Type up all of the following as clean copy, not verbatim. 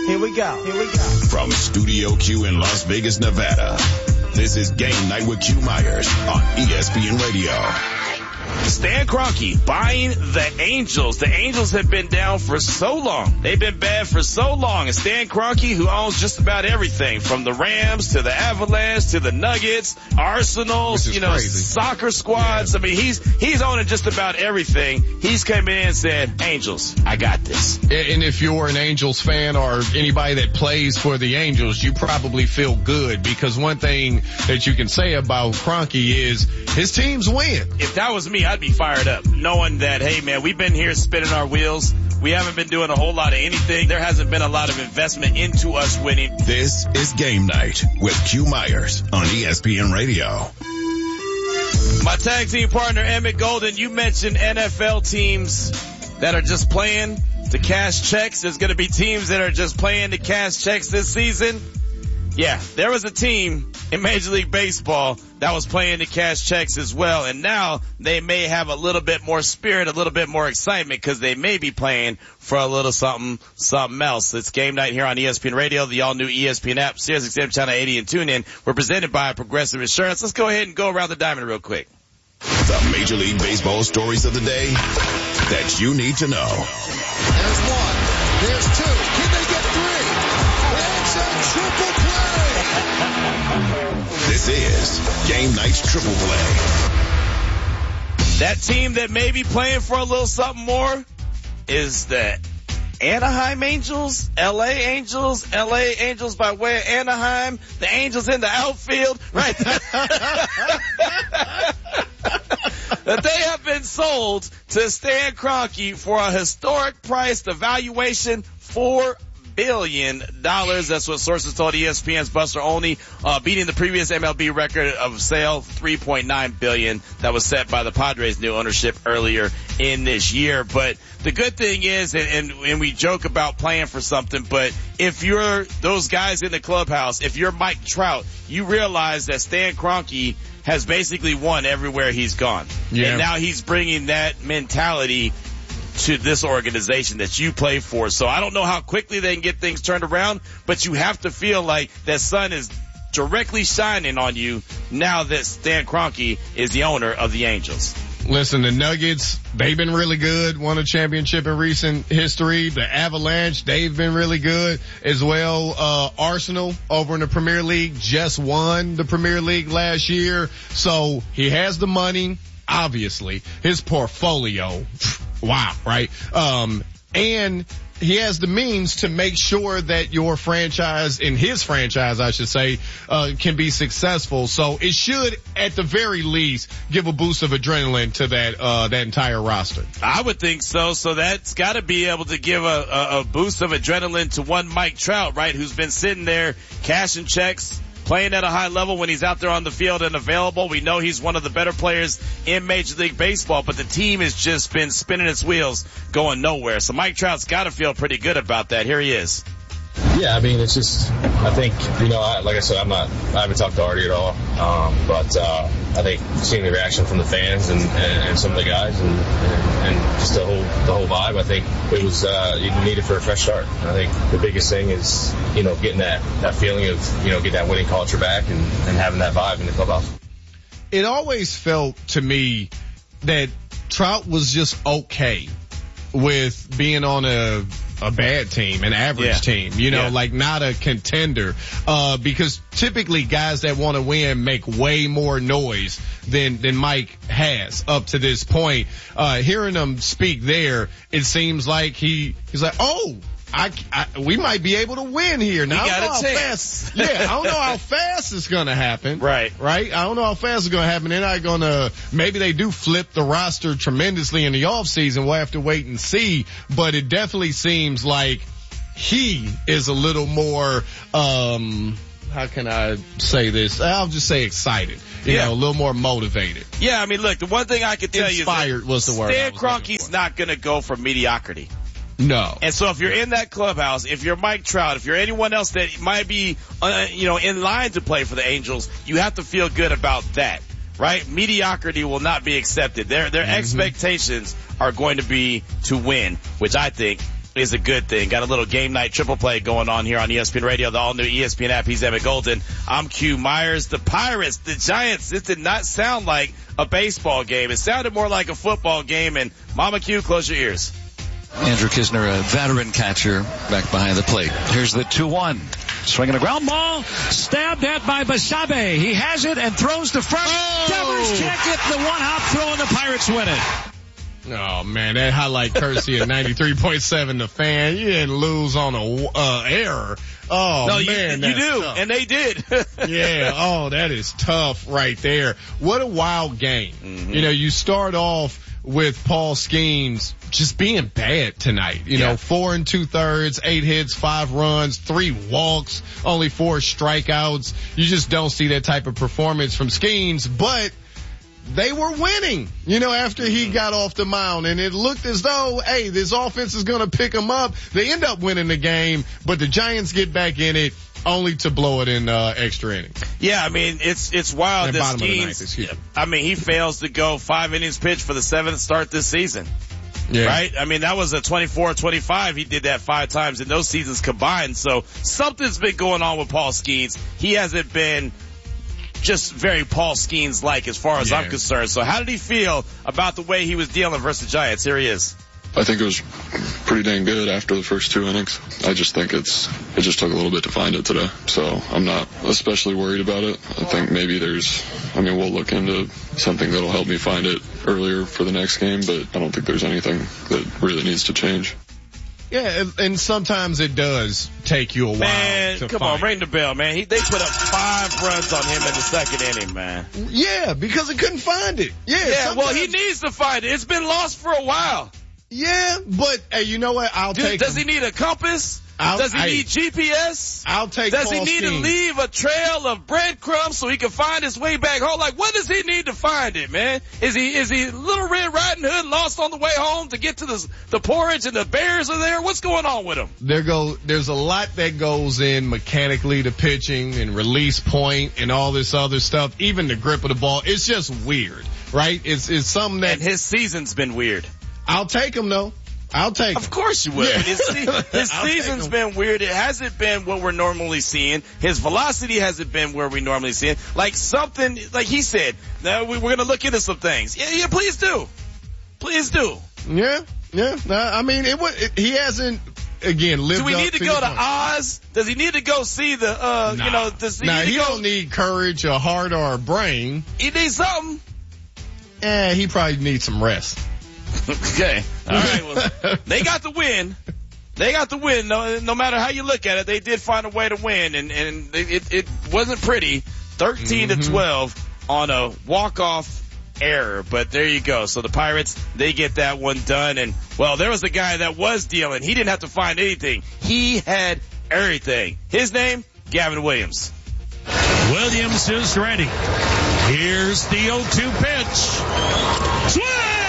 Here we go. From Studio Q in Las Vegas, Nevada, this is Game Night with Q Myers on ESPN Radio. Stan Kroenke buying the Angels. The Angels have been down for so long. They've been bad for so long. And Stan Kroenke, who owns just about everything, from the Rams to the Avalanche to the Nuggets, Arsenal, crazy. Soccer squads. Yeah. I mean, he's owning just about everything. He's come in and said, Angels, I got this. And if you're an Angels fan or anybody that plays for the Angels, you probably feel good, because one thing that you can say about Kroenke is his teams win. If that was me, I'd be fired up, knowing that, hey man, we've been here spinning our wheels. We haven't been doing a whole lot of anything. There hasn't been a lot of investment into us winning. This is Game Night with Q Myers on ESPN Radio. My tag team partner, Emmett Golden, you mentioned NFL teams that are just playing to cash checks. There's going to be teams that are just playing to cash checks this season. Yeah, there was a team in Major League Baseball that was playing to cash checks as well, and now they may have a little bit more spirit, a little bit more excitement, because they may be playing for a little something else. It's Game Night here on ESPN Radio, the all-new ESPN app, SiriusXM Channel 80, and TuneIn. We're presented by Progressive Insurance. Let's go ahead and go around the diamond real quick. The Major League Baseball stories of the day that you need to know. There's one. There's two. Can they get three? It's a triple play. This is Game Night's Triple Play. That team that may be playing for a little something more is the Anaheim Angels, LA Angels by way of Anaheim, the Angels in the outfield, right? That they have been sold to Stan Kroenke for a historic price. The valuation, $4 billion. That's what sources told ESPN's Buster Olney, beating the previous MLB record of sale, $3.9 billion, that was set by the Padres' new ownership earlier in this year. But the good thing is, and we joke about playing for something, but if you're those guys in the clubhouse, if you're Mike Trout, you realize that Stan Kroenke has basically won everywhere he's gone. Yeah. And now he's bringing that mentality to this organization that you play for. So I don't know how quickly they can get things turned around, but you have to feel like that sun is directly shining on you now that Stan Kroenke is the owner of the Angels. Listen, the Nuggets, they've been really good, won a championship in recent history. The Avalanche, they've been really good as well. Arsenal over in the Premier League just won the Premier League last year. So he has the money, obviously. His portfolio, wow, right? And he has the means to make sure that your franchise, in his franchise, I should say, can be successful. So it should, at the very least, give a boost of adrenaline to that entire roster. I would think so. So that's got to be able to give a boost of adrenaline to one Mike Trout, right, who's been sitting there cashing checks, playing at a high level when he's out there on the field and available. We know he's one of the better players in Major League Baseball, but the team has just been spinning its wheels, going nowhere. So Mike Trout's got to feel pretty good about that. Here he is. Yeah, I mean, it's just, I think, like I said, I haven't talked to Artie at all, but I think seeing the reaction from the fans and some of the guys and just the whole vibe, I think it was you needed for a fresh start. I think the biggest thing is, getting that feeling of, getting that winning culture back and having that vibe in the clubhouse. It always felt to me that Trout was just okay with being on a bad team, an average team, like not a contender, because typically guys that want to win make way more noise than Mike has up to this point. Hearing him speak there, it seems like he's like, we might be able to win here. Now, I don't know how fast. I don't know how fast it's going to happen. Right. I don't know how fast it's going to happen. They're not going to, maybe they do flip the roster tremendously in the offseason. We'll have to wait and see. But it definitely seems like he is a little more, how can I say this? I'll just say excited. A little more motivated. Yeah, I mean, look, the one thing I can tell Inspired was the word. Stan Kroenke's not going to go for mediocrity. No. And so if you're in that clubhouse, if you're Mike Trout, if you're anyone else that might be, in line to play for the Angels, you have to feel good about that, right? Mediocrity will not be accepted. Their expectations are going to be to win, which I think is a good thing. Got a little game night triple play going on here on ESPN Radio, the all-new ESPN app. He's Emmett Golden. I'm Q Myers. The Pirates, the Giants, this did not sound like a baseball game. It sounded more like a football game. And Mama Q, close your ears. Andrew Kisner, a veteran catcher, back behind the plate. Here's the 2-1. Swinging a ground ball, stabbed at by Basabe. He has it and throws to front. Devers can't get the one-hop throw, and the Pirates win it. Oh, man, that highlight courtesy of 93.7 The Fan. You didn't lose on a error. Oh, no, man, you do, tough. And they did. Yeah, oh, that is tough right there. What a wild game. Mm-hmm. You know, you start off with Paul Skeens just being bad tonight. You know, 4 2/3, 8 hits, 5 runs, 3 walks, only 4 strikeouts. You just don't see that type of performance from Skeens, but they were winning, you know, after he got off the mound, and it looked as though, hey, this offense is going to pick them up. They end up winning the game, but the Giants get back in it only to blow it in extra innings. Yeah, I mean, it's wild that Skeens, I mean, he fails to go 5 innings pitched for the 7th start this season. Yeah. Right? I mean, that was a 24-25. He did that 5 times in those seasons combined. So something's been going on with Paul Skeens. He hasn't been just very Paul Skeens-like as far as I'm concerned. So how did he feel about the way he was dealing versus the Giants? Here he is. I think it was pretty dang good after the first 2 innings. I just think it just took a little bit to find it today. So I'm not especially worried about it. I think maybe we'll look into something that'll help me find it earlier for the next game, but I don't think there's anything that really needs to change. Yeah, and sometimes it does take you a while. Man, come on, ring the bell, man. They put up 5 runs on him in the 2nd inning, man. Yeah, because he couldn't find it. Yeah, well, he needs to find it. It's been lost for a while. Yeah, but hey, you know what? Does he need a compass? Does he need GPS? Does he need to leave a trail of breadcrumbs so he can find his way back home? Like, what does he need to find it, man? Is he Little Red Riding Hood lost on the way home to get to the porridge and the bears are there? What's going on with him? There's a lot that goes in mechanically to pitching and release point and all this other stuff. Even the grip of the ball. It's just weird, right? It's something that. And his season's been weird. I'll take him though. I'll take him. Of course you will. Yeah. His season's been weird. It hasn't been what we're normally seeing. His velocity hasn't been where we normally see it. Like something, like he said, now we're going to look into some things. Yeah, please do. Please do. Yeah. I mean, he hasn't, again, lived up to. Do we need to go to Oz? Does he need to go see the, he don't need courage, a heart, or a brain. He needs something. He probably needs some rest. Okay. All right. Well, they got the win. No matter how you look at it, they did find a way to win, and it wasn't pretty. 13-12 on a walk-off error, but there you go. So the Pirates, they get that one done, and well, there was a guy that was dealing. He didn't have to find anything. He had everything. His name, Gavin Williams. Williams is ready. Here's the 0-2 pitch. Swing!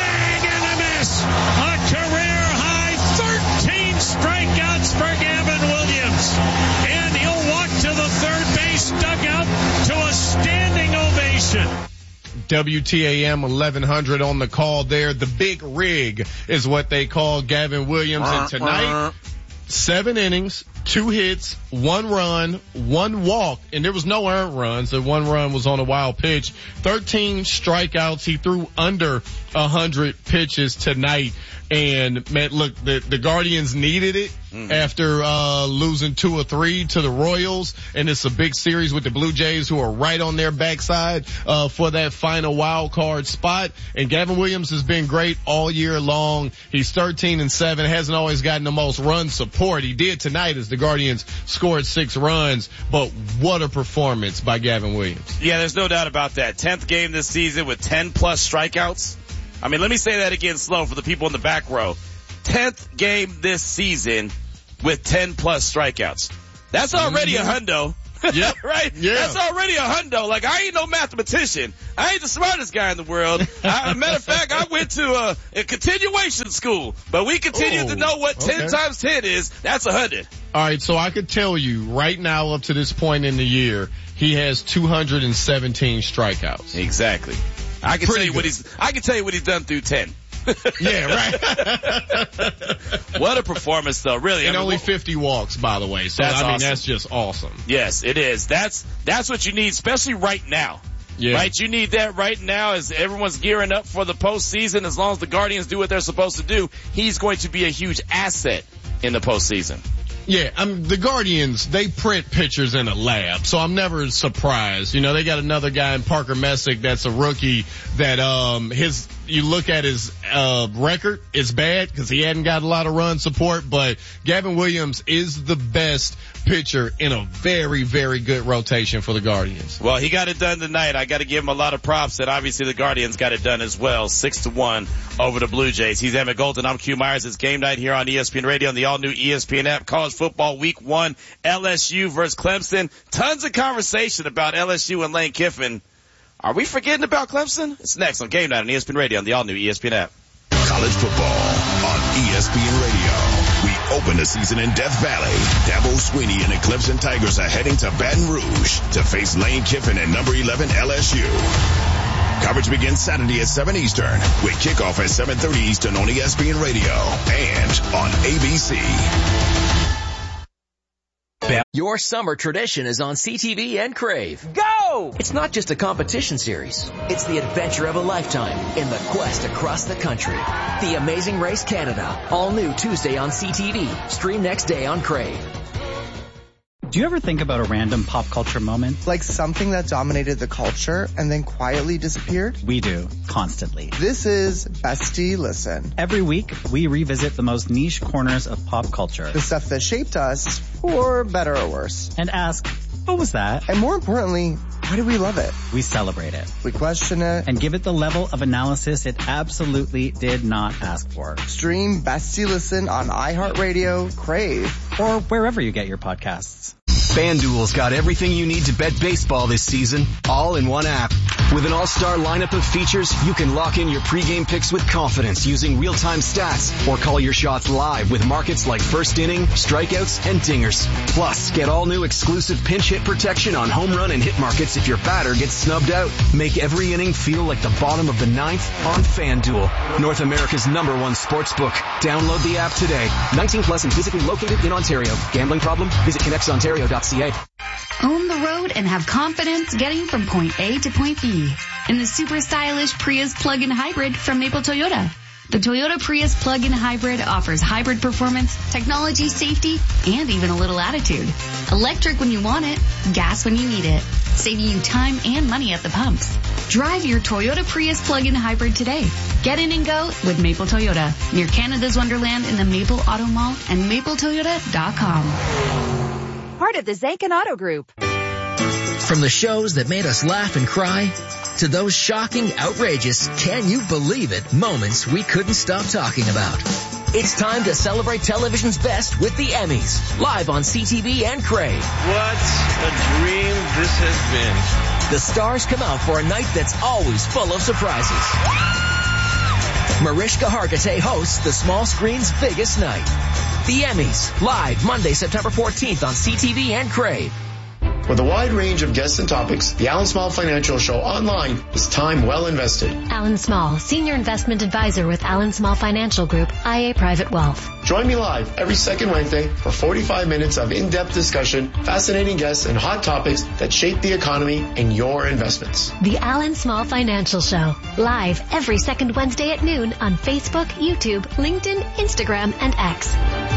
A career-high 13 strikeouts for Gavin Williams. And he'll walk to the third base dugout to a standing ovation. WTAM 1100 on the call there. The big rig is what they call Gavin Williams. And tonight, 7 innings, 2 hits, 1 run, 1 walk, and there was no earned runs. The 1 run was on a wild pitch. 13 strikeouts. He threw under 100 pitches tonight. And man, look, the Guardians needed it after losing 2 or 3 to the Royals, and it's a big series with the Blue Jays, who are right on their backside for that final wild card spot. And Gavin Williams has been great all year long. He's 13-7, hasn't always gotten the most run support. He did tonight as the Guardians scored 6 runs, but what a performance by Gavin Williams. Yeah, there's no doubt about that. 10th game this season with 10+ strikeouts. I mean, let me say that again slow for the people in the back row. 10th game this season with 10+ strikeouts. That's already a hundo. Yeah. Right? Yeah. That's already a hundo. Like, I ain't no mathematician. I ain't the smartest guy in the world. Matter of fact, I went to a continuation school, but we continue to know what 10 times 10 is. That's 100. All right, so I could tell you right now up to this point in the year, he has 217 strikeouts. Exactly. I can tell you what he's done through 10. Yeah, right. What a performance, though, really. And only 50 walks, by the way. So, awesome. That's just awesome. Yes, it is. That's what you need, especially right now. Yeah. Right? You need that right now as everyone's gearing up for the postseason. As long as the Guardians do what they're supposed to do, he's going to be a huge asset in the postseason. Yeah, the Guardians, they print pictures in a lab, so I'm never surprised. You know, they got another guy in Parker Messick that's a rookie that, you look at his, record, it's bad because he hadn't got a lot of run support, but Gavin Williams is the best pitcher in a very, very good rotation for the Guardians. Well, he got it done tonight. I got to give him a lot of props that obviously the Guardians got it done as well. 6-1 over the Blue Jays. He's Emmett Golden. I'm Q Myers. It's game night here on ESPN Radio on the all-new ESPN app. College football week 1, LSU versus Clemson. Tons of conversation about LSU and Lane Kiffin. Are we forgetting about Clemson? It's next on Game Night on ESPN Radio on the all-new ESPN app. College football on ESPN Radio. We open the season in Death Valley. Dabo Swinney and the Clemson Tigers are heading to Baton Rouge to face Lane Kiffin and number 11 LSU. Coverage begins Saturday at 7 Eastern with kickoff at 7:30 Eastern on ESPN Radio and on ABC. Your summer tradition is on CTV and Crave. Go! It's not just a competition series. It's the adventure of a lifetime in the quest across the country. The Amazing Race Canada. All new Tuesday on CTV. Stream next day on Crave. Do you ever think about a random pop culture moment? Like something that dominated the culture and then quietly disappeared? We do, constantly. This is Bestie Listen. Every week, we revisit the most niche corners of pop culture. The stuff that shaped us, for better or worse. And ask, what was that? And more importantly, why do we love it? We celebrate it. We question it. And give it the level of analysis it absolutely did not ask for. Stream Bestie Listen on iHeartRadio, Crave, or wherever you get your podcasts. FanDuel's got everything you need to bet baseball this season, all in one app. With an all-star lineup of features, you can lock in your pregame picks with confidence using real-time stats or call your shots live with markets like first inning, strikeouts, and dingers. Plus, get all new exclusive pinch hit protection on home run and hit markets if your batter gets snubbed out. Make every inning feel like the bottom of the ninth on FanDuel, North America's #1 sportsbook. Download the app today. 19 plus and physically located in Ontario. Gambling problem? Visit connectsontario.ca. Own the road and have confidence getting from point A to point B in the super stylish Prius plug-in hybrid from Maple Toyota. The Toyota Prius plug-in hybrid offers hybrid performance, technology, safety, and even a little attitude. Electric when you want it, gas when you need it, saving you time and money at the pumps. Drive your Toyota Prius plug-in hybrid today. Get in and go with Maple Toyota near Canada's Wonderland in the Maple Auto Mall and mapletoyota.com. Part of the Zankin Auto Group. From the shows that made us laugh and cry to those shocking, outrageous, can you believe it moments we couldn't stop talking about. It's time to celebrate television's best with the Emmys, live on CTV and Crave. What a dream this has been. The stars come out for a night that's always full of surprises. Mariska Hargitay hosts the small screen's biggest night. The Emmys, live Monday, September 14th on CTV and Crave. With a wide range of guests and topics, the Alan Small Financial Show online is time well invested. Alan Small, Senior Investment Advisor with Alan Small Financial Group, IA Private Wealth. Join me live every second Wednesday for 45 minutes of in-depth discussion, fascinating guests, and hot topics that shape the economy and your investments. The Alan Small Financial Show, live every second Wednesday at noon on Facebook, YouTube, LinkedIn, Instagram, and X.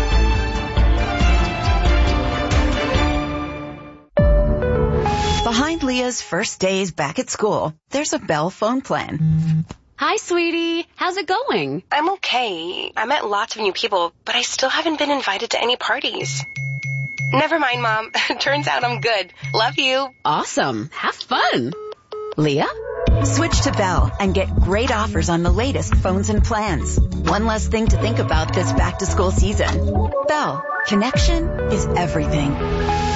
Behind Leah's first days back at school, there's a Bell phone plan. Hi, sweetie. How's it going? I'm okay. I met lots of new people, but I still haven't been invited to any parties. Never mind, Mom. Turns out I'm good. Love you. Awesome. Have fun. Leah? Switch to Bell and get great offers on the latest phones and plans. One less thing to think about this back-to-school season. Bell. Connection is everything.